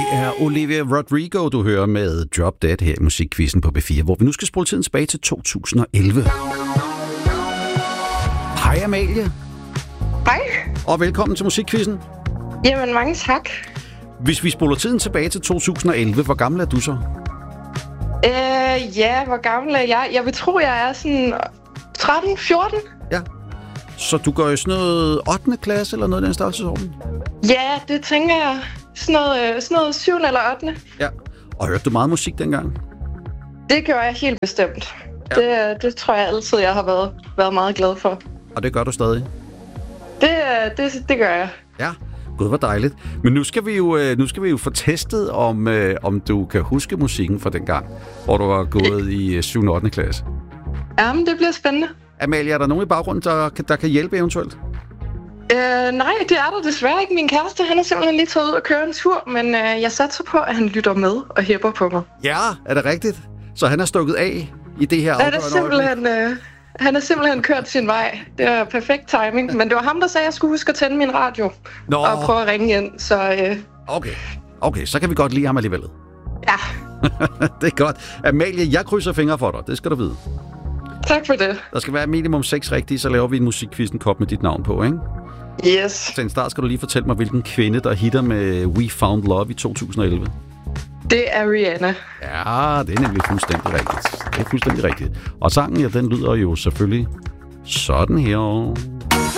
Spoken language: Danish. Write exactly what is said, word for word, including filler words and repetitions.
er Olivia Rodrigo, du hører med Drop Dead her i Musikquizzen på B fire, hvor vi nu skal spole tiden tilbage til to tusind og elleve. Hej Amalie. Hej. Og velkommen til Musikquizzen. Jamen, mange tak. Hvis vi spoler tiden tilbage til to tusind og elleve, hvor gammel er du så? Øh, ja, hvor gammel er jeg? Jeg vil tro, jeg er sådan tretten fjorten. Ja. Så du går i sådan noget ottende klasse eller noget af den størrelsesorden? Ja, det tænker jeg. Sådan noget, sådan noget syvende eller ottende. Ja. Og hørte du meget musik dengang? Det gør jeg helt bestemt. Ja. Det, det tror jeg altid, jeg har været, været meget glad for. Og det gør du stadig? Det, det, det gør jeg. Ja. Gud, hvor dejligt. Men nu skal vi jo, nu skal vi jo få testet, om, om du kan huske musikken fra dengang, hvor du var gået i syvende og ottende klasse. Jamen, det bliver spændende. Amalie, er der nogen i baggrunden, der, der kan hjælpe eventuelt? Øh, nej, det er der desværre ikke. Min kæreste, han er simpelthen lige taget ud og køre en tur, men øh, jeg satser på, at han lytter med og hæpper på mig. Ja, er det rigtigt? Så han er stukket af i det her afgørende øjeblik? Simpelthen... Øh, Han har simpelthen kørt sin vej. Det er perfekt timing. Men det var ham, der sagde, at jeg skulle huske at tænde min radio. Nå. Og prøve at ringe ind. Så, øh... okay. okay, så kan vi godt lide ham alligevel. Ja. Det er godt. Amalie, jeg krydser fingre for dig. Det skal du vide. Tak for det. Der skal være minimum seks rigtige, så laver vi en musikquizzen kop med dit navn på, ikke? Yes. Til en start skal du lige fortælle mig, hvilken kvinde, der hitter med We Found Love i to tusind og elleve. Det er Rihanna. Ja, det er nemlig fuldstændig rigtigt. Det er fuldstændig rigtigt. Og sangen, ja, den lyder jo selvfølgelig sådan her.